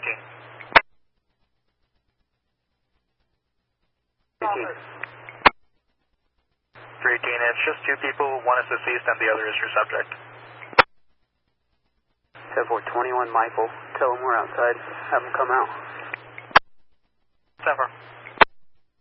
318, it's just two people, one is deceased and the other is your subject. 7421 Michael, tell them we're outside, have them come out. 74.